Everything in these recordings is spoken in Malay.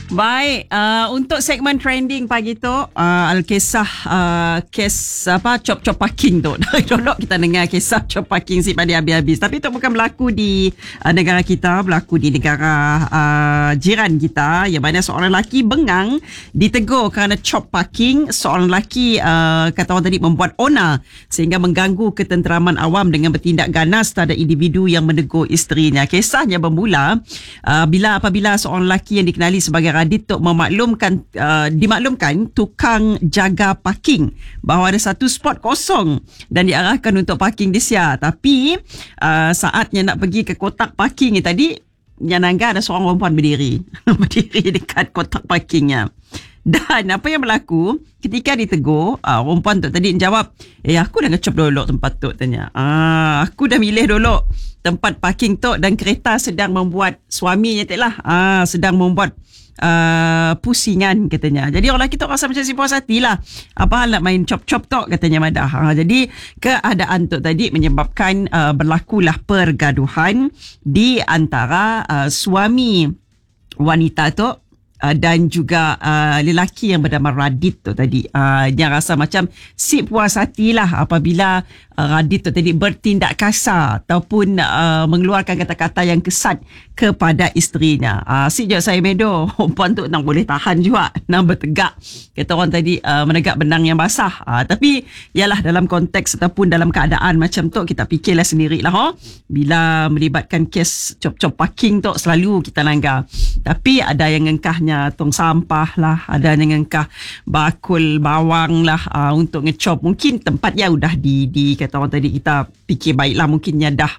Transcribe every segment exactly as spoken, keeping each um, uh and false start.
Baik, uh, untuk segmen trending pagi tu, uh, kisah uh, kes apa cop-cop parking tu. Dari dulu kita dengar kisah cop parking si pada habis-habis. Tapi itu bukan berlaku di uh, negara kita, berlaku di negara uh, jiran kita, yang mana seorang lelaki bengang ditegur kerana cop parking. Seorang lelaki uh, kata orang tadi membuat onar sehingga mengganggu ketenteraman awam dengan bertindak ganas terhadap individu yang menegur isterinya. Kisahnya bermula uh, bila apabila seorang lelaki yang dikenali sebagai Radit untuk memaklumkan uh, dimaklumkan tukang jaga parking bahawa ada satu spot kosong dan diarahkan untuk parking di sia. Tapi uh, saatnya nak pergi ke kotak parking ni tadi, yang nangga ada seorang perempuan berdiri berdiri dekat kotak parkingnya. Dan apa yang berlaku ketika ditegur, uh, perempuan tu tadi jawab, eh aku dah ngecop dulu tempat tu, tanya. Ah, aku dah milih dulu tempat parking tu dan kereta sedang membuat, suaminya tak lah, ah, sedang membuat Uh, pusingan katanya. Jadi orang lelaki tu rasa macam si puas hati lah. Apa hal nak main cop-cop tu katanya Madah. Ha, jadi keadaan tu tadi menyebabkan uh, berlakulah pergaduhan di antara uh, suami wanita tu Uh, dan juga uh, lelaki yang bernama Radit tu tadi. Uh, dia rasa macam si puas hati lah apabila uh, Radit tu tadi bertindak kasar ataupun uh, mengeluarkan kata-kata yang kesat kepada isterinya. Uh, si je saya medo, perempuan tu nak boleh tahan juga, nak bertegak. Kata orang tadi uh, menegak benang yang basah. Uh, tapi yalah, dalam konteks ataupun dalam keadaan macam tu, kita fikirlah sendirilah. Ho? Bila melibatkan kes cop-cop parking tu, selalu kita langgar. Tapi ada yang ngengkahnya tong sampah lah, ada yang ngengkah bakul bawang lah uh, untuk ngecop. Mungkin tempat ya udah di, di kata orang tadi, kita fikir baiklah, mungkinnya dah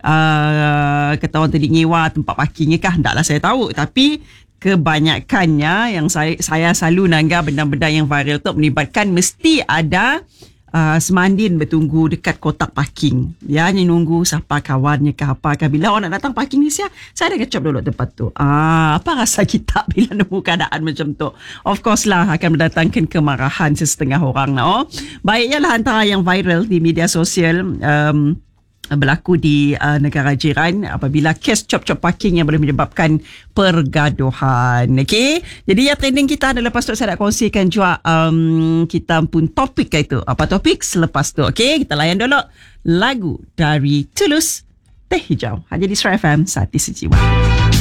uh, kata orang tadi nyewa tempat parkingnya kah, taklah saya tahu. Tapi kebanyakannya yang saya saya selalu nanggar benda-benda yang viral tu melibatkan mesti ada Uh, semandin bertunggu dekat kotak parking. Ya, ni nunggu siapa kawannya ke apa ke. Bila orang nak datang parking ni, saya, saya dah kecap dulu tempat tu. Ah, apa rasa kita bila nemu keadaan macam tu? Of course lah, akan mendatangkan kemarahan sesetengah orang. Oh. Baik, ialah antara yang viral di media sosial. Um, berlaku di uh, negara jiran apabila kes cop-cop parking yang boleh menyebabkan pergaduhan. Okey, jadi ya trending kita adalah lepas tu saya nak kongsikan juga um, kita pun topik itu. Apa topik selepas tu? Okey, kita layan dulu lagu dari Tulus, Teh Hijau. Hanya di Suara F M, Sati Sejiwa.